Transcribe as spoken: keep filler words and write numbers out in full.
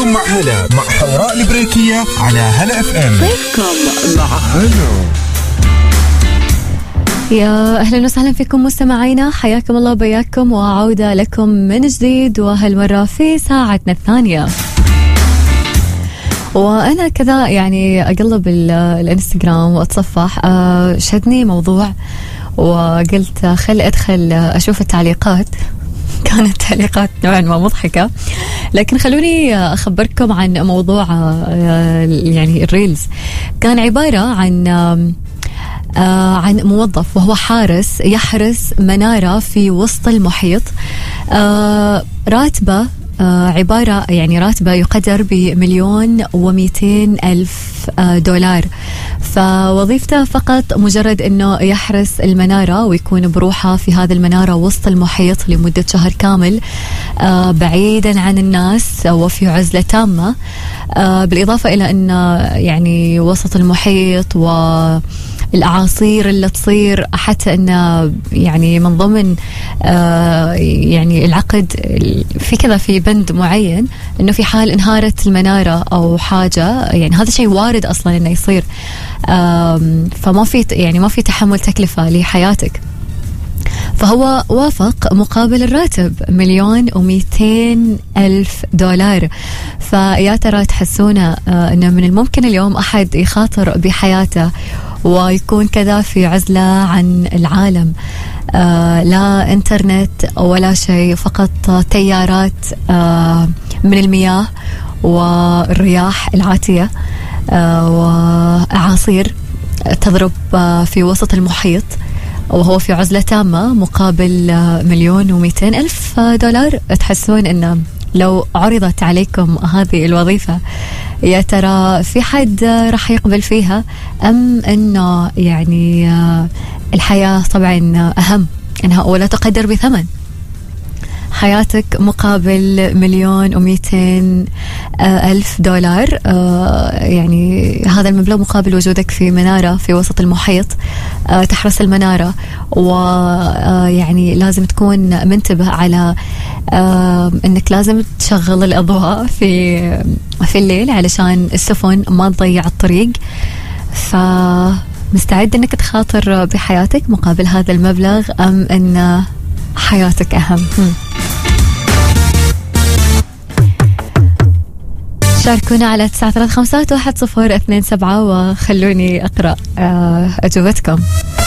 ضيفكم مع هلا مع حوراء البريكية على هلا اف ام. ضيفكم مع هلا. يا أهلا وسهلا فيكم مستمعينا، حياكم الله بياكم وعودة لكم من جديد، وهالمرة في ساعتنا الثانية. وأنا كذا يعني أقلب الانستغرام وأتصفح، شدني موضوع وقلت خل أدخل أشوف التعليقات. كانت تعليقات نوعا ما مضحكة، لكن خلوني أخبركم عن موضوع يعني الريلز. كان عبارة عن آه عن موظف وهو حارس يحرس منارة في وسط المحيط. آه راتبه آه عبارة يعني راتبه يقدر بمليون ومئتين ألف آه دولار. فوظيفته فقط مجرد أنه يحرس المنارة ويكون بروحه في هذه المنارة وسط المحيط لمدة شهر كامل، آه بعيدا عن الناس وفي عزلة تامة. آه بالإضافة إلى أنه يعني وسط المحيط و الأعاصير اللي تصير، حتى أنه يعني من ضمن آه يعني العقد في كذا في بند معين أنه في حال انهارت المنارة أو حاجة، يعني هذا شيء وارد أصلا أنه يصير، فما في يعني ما في تحمل تكلفة لحياتك. فهو وافق مقابل الراتب مليون ومئتين ألف دولار. فيا ترى تحسونه أنه من الممكن اليوم أحد يخاطر بحياته ويكون كذا في عزلة عن العالم، آه لا انترنت ولا شيء، فقط تيارات آه من المياه والرياح العاتية آه وأعاصير تضرب آه في وسط المحيط، وهو في عزلة تامة مقابل آه مليون ومئتين ألف دولار. تحسون أنه لو عرضت عليكم هذه الوظيفة يا ترى في حد راح يقبل فيها، أم أنه يعني الحياة طبعا أهم أنها ولا تقدر بثمن حياتك مقابل مليون ومئتين ألف دولار؟ يعني هذا المبلغ مقابل وجودك في منارة في وسط المحيط تحرس المنارة، ويعني لازم تكون منتبه على أنك لازم تشغل الأضواء في في الليل علشان السفن ما تضيع الطريق. فمستعد أنك تخاطر بحياتك مقابل هذا المبلغ، أم أن حياتك أهم؟ شاركونا على تسعة ثلاثة خمسة واحد صفر اثنين سبعة وخلوني أقرأ أجوبتكم.